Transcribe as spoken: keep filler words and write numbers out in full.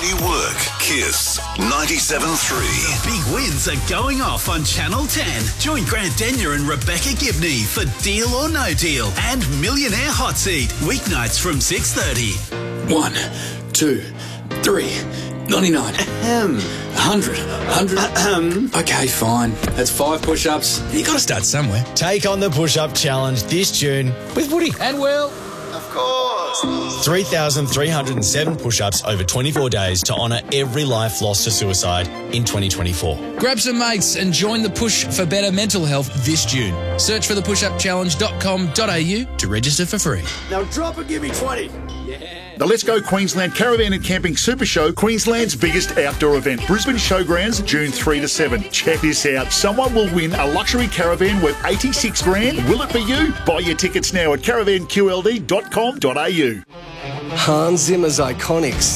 Mighty Work, Kiss ninety-seven point three. Big wins are going off on Channel ten. Join Grant Denyer and Rebecca Gibney for Deal or No Deal and Millionaire Hot Seat, weeknights from six thirty. One, two, three, ninety-nine. Ahem. Hundred. Hundred. Ahem. Okay, fine. That's five push-ups. You got to start somewhere. Take on the push-up challenge this June with Woody. And Will. Of course. three thousand three hundred seven push-ups over twenty-four days to honour every life lost to suicide in twenty twenty-four. Grab some mates and join the push for better mental health this June. Search for the push up challenge dot com dot a u to register for free. Now drop and give me twenty. The Let's Go Queensland Caravan and Camping Super Show, Queensland's biggest outdoor event. Brisbane Showgrounds, June third to seventh. Check this out. Someone will win a luxury caravan worth eighty-six grand. Will it be you? Buy your tickets now at caravan q l d dot com dot a u. Hans Zimmer's Iconics.